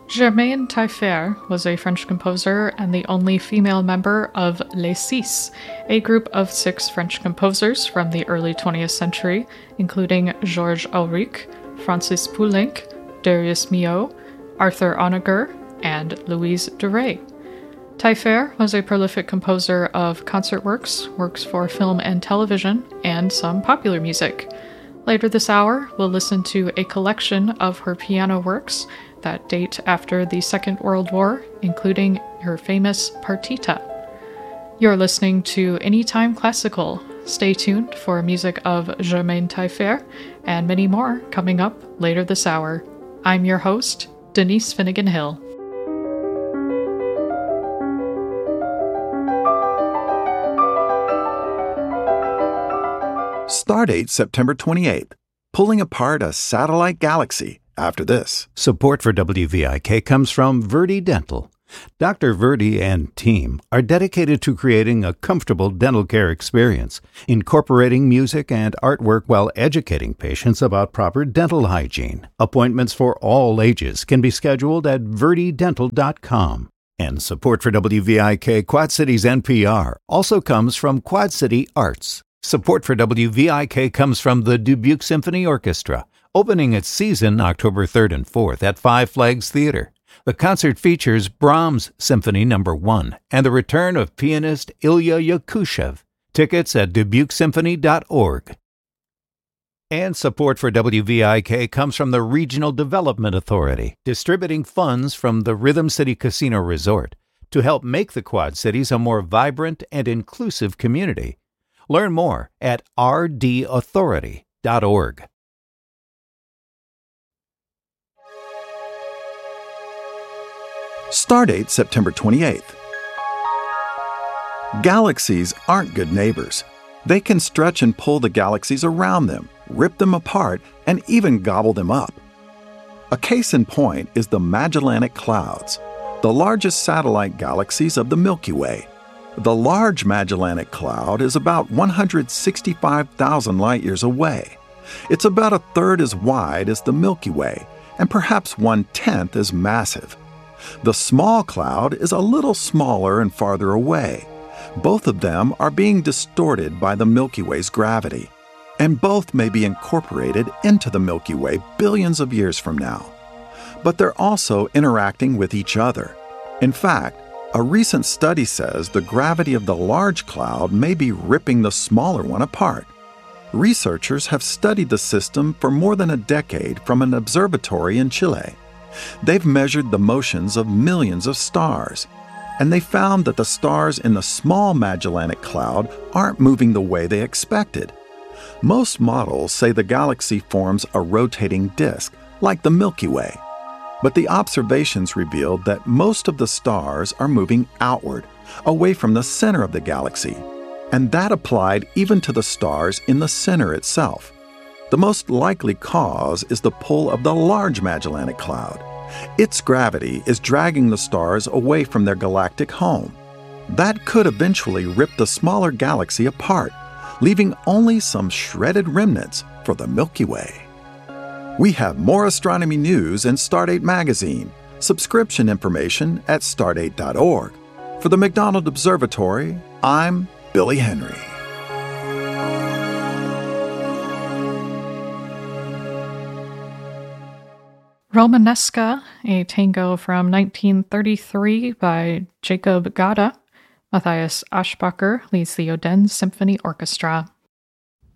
Germaine Taillefer was a French composer and the only female member of Les Six, a group of 6 French composers from the early 20th century, including Georges Ulrich, Francis Poulenc, Darius Milhaud, Arthur Honegger, and Louise Dore. Taillefer was a prolific composer of concert works, works for film and television, and some popular music. Later this hour, we'll listen to a collection of her piano works that date after the Second World War, including her famous Partita. You're listening to Anytime Classical. Stay tuned for music of Germaine Taillefer and many more coming up later this hour. I'm your host, Denise Finnegan Hill. Stardate September 28th, pulling apart a satellite galaxy. After this, support for WVIK comes from Verdi Dental. Dr. Verdi and team are dedicated to creating a comfortable dental care experience, incorporating music and artwork while educating patients about proper dental hygiene. Appointments for all ages can be scheduled at verdidental.com. And support for WVIK Quad Cities NPR also comes from Quad City Arts. Support for WVIK comes from the Dubuque Symphony Orchestra, opening its season October 3rd and 4th at Five Flags Theater. The concert features Brahms Symphony No. 1 and the return of pianist Ilya Yakushev. Tickets at dubukesymphony.org. And support for WVIK comes from the Regional Development Authority, distributing funds from the Rhythm City Casino Resort to help make the Quad Cities a more vibrant and inclusive community. Learn more at rdauthority.org. Stardate September 28th. Galaxies aren't good neighbors. They can stretch and pull the galaxies around them, rip them apart, and even gobble them up. A case in point is the Magellanic Clouds, the largest satellite galaxies of the Milky Way. The Large Magellanic Cloud is about 165,000 light-years away. It's about a third as wide as the Milky Way, and perhaps 1/10 as massive. The Small Cloud is a little smaller and farther away. Both of them are being distorted by the Milky Way's gravity, and both may be incorporated into the Milky Way billions of years from now. But they're also interacting with each other. In fact, a recent study says the gravity of the large cloud may be ripping the smaller one apart. Researchers have studied the system for more than a decade from an observatory in Chile. They've measured the motions of millions of stars, and they found that the stars in the Small Magellanic Cloud aren't moving the way they expected. Most models say the galaxy forms a rotating disk, like the Milky Way. But the observations revealed that most of the stars are moving outward, away from the center of the galaxy, and that applied even to the stars in the center itself. The most likely cause is the pull of the Large Magellanic Cloud. Its gravity is dragging the stars away from their galactic home. That could eventually rip the smaller galaxy apart, leaving only some shredded remnants for the Milky Way. We have more astronomy news in Stardate Magazine. Subscription information at stardate.org. For the McDonald Observatory, I'm Billy Henry. Romanesca, a tango from 1933 by Jacob Gada. Matthias Aschbacher leads the Odense Symphony Orchestra.